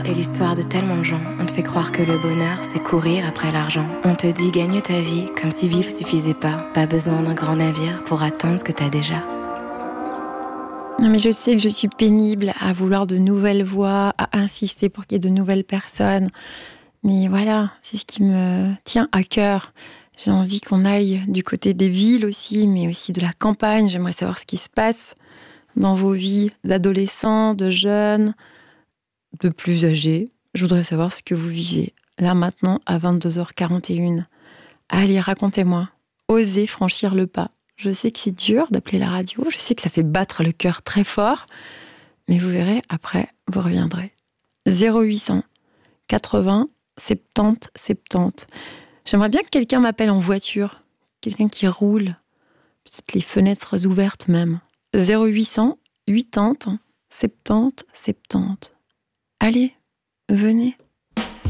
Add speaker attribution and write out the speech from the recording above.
Speaker 1: Et l'histoire de tellement de gens. On te fait croire que le bonheur, c'est courir après l'argent. On te dit gagne ta vie, comme si vivre suffisait pas. Pas besoin d'un grand navire pour atteindre ce que t'as déjà.
Speaker 2: Non, mais je sais que je suis pénible à vouloir de nouvelles voix, à insister pour qu'il y ait de nouvelles personnes. Mais voilà, c'est ce qui me tient à cœur. J'ai envie qu'on aille du côté des villes aussi, mais aussi de la campagne. J'aimerais savoir ce qui se passe dans vos vies d'adolescents, de jeunes, de plus âgés. Je voudrais savoir ce que vous vivez, là maintenant, à 22h41. Allez, racontez-moi. Osez franchir le pas. Je sais que c'est dur d'appeler la radio, je sais que ça fait battre le cœur très fort, mais vous verrez, après, vous reviendrez. 0800 80 70 70. J'aimerais bien que quelqu'un m'appelle en voiture, quelqu'un qui roule, peut-être les fenêtres ouvertes même. 0800 80 70 70. Allez, venez.